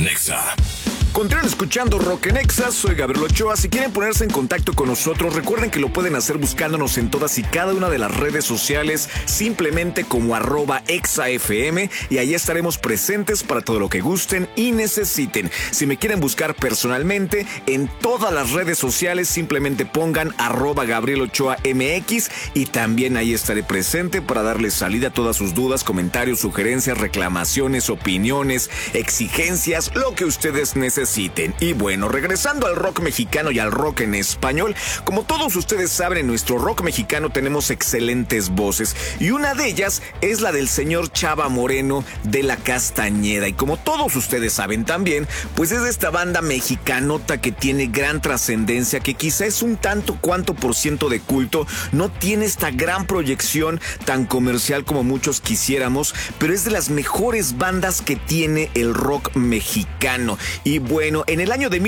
Nexa. Continúen escuchando Rock en Exa, soy Gabriel Ochoa. Si quieren ponerse en contacto con nosotros, recuerden que lo pueden hacer buscándonos en todas y cada una de las redes sociales, simplemente como @ExaFM, y ahí estaremos presentes para todo lo que gusten y necesiten. Si me quieren buscar personalmente, en todas las redes sociales simplemente pongan @GabrielOchoaMX, y también ahí estaré presente para darles salida a todas sus dudas, comentarios, sugerencias, reclamaciones, opiniones, exigencias, lo que ustedes necesiten. Y bueno, regresando al rock mexicano y al rock en español, como todos ustedes saben, en nuestro rock mexicano tenemos excelentes voces, y una de ellas es la del señor Chava Moreno de La Castañeda. Y como todos ustedes saben también, pues es de esta banda mexicanota que tiene gran trascendencia, que quizá es un tanto cuanto por ciento de culto, no tiene esta gran proyección tan comercial como muchos quisiéramos, pero es de las mejores bandas que tiene el rock mexicano. Y bueno, en el año de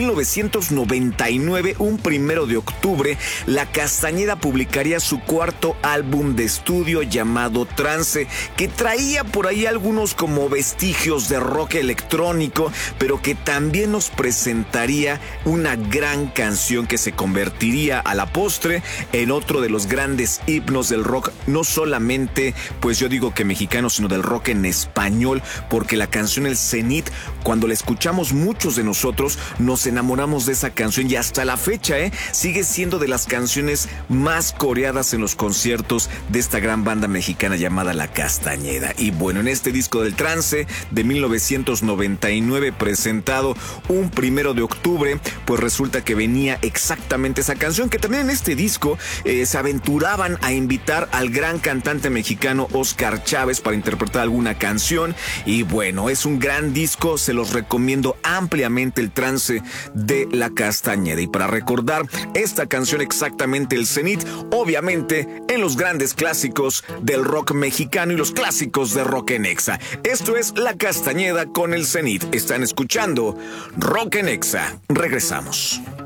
1999, un 1 de octubre, La Castañeda publicaría su cuarto álbum de estudio llamado Trance, que traía por ahí algunos como vestigios de rock electrónico, pero que también nos presentaría una gran canción que se convertiría a la postre en otro de los grandes himnos del rock, no solamente, pues yo digo que mexicano, sino del rock en español, porque la canción El Cenit, cuando la escuchamos muchos de nosotros nos enamoramos de esa canción, y hasta la fecha sigue siendo de las canciones más coreadas en los conciertos de esta gran banda mexicana llamada La Castañeda. Y bueno, en este disco del Trance de 1999, presentado un 1 de octubre, pues resulta que venía exactamente esa canción, que también en este disco se aventuraban a invitar al gran cantante mexicano Oscar Chávez para interpretar alguna canción. Y bueno, es un gran disco, se los recomiendo ampliamente, el Trance de La Castañeda. Y para recordar esta canción exactamente, El Cenit, obviamente en los grandes clásicos del rock mexicano y los clásicos de Rock en Exa. Esto es La Castañeda con El Cenit. Están escuchando Rock en Exa. Regresamos.